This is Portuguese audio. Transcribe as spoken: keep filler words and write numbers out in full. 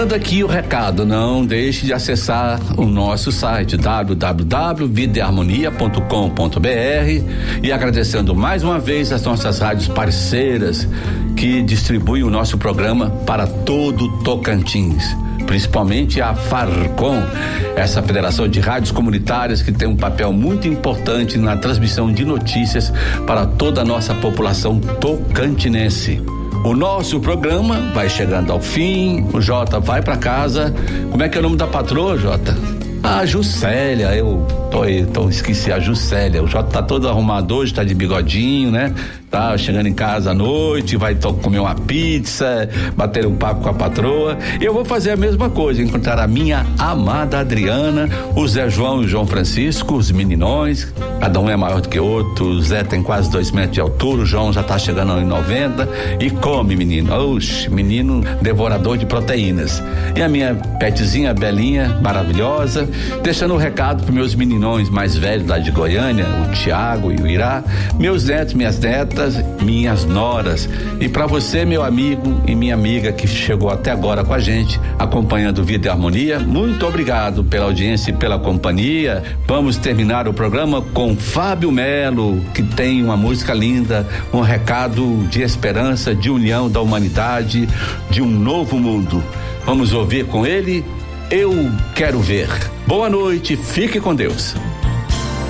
Dando aqui o recado, não deixe de acessar o nosso site w w w ponto vida e harmonia ponto com ponto b r e agradecendo mais uma vez as nossas rádios parceiras que distribuem o nosso programa para todo o Tocantins, principalmente a Farcom, essa federação de rádios comunitárias que tem um papel muito importante na transmissão de notícias para toda a nossa população tocantinense. O nosso programa vai chegando ao fim, o Jota vai pra casa. Como é que é o nome da patroa, Jota? A Juscelia, eu tô, tô esqueci, a Juscelia. O Jota tá todo arrumado hoje, tá de bigodinho, né? Tá chegando em casa à noite, vai to- comer uma pizza, bater um papo com a patroa. Eu vou fazer a mesma coisa, encontrar a minha amada Adriana, o Zé João e o João Francisco, os meninões, cada um é maior do que o outro. O Zé tem quase dois metros de altura, o João já tá chegando em noventa e come, menino. Oxe, menino devorador de proteínas. E a minha petzinha belinha, maravilhosa, deixando um recado para meus meninões mais velhos lá de Goiânia, o Tiago e o Irá, meus netos, minhas netas, minhas noras, e para você, meu amigo e minha amiga que chegou até agora com a gente, acompanhando Vida e Harmonia, muito obrigado pela audiência e pela companhia. Vamos terminar o programa com Fábio Melo, que tem uma música linda, um recado de esperança, de união da humanidade, de um novo mundo. Vamos ouvir com ele, Eu Quero Ver. Boa noite, fique com Deus.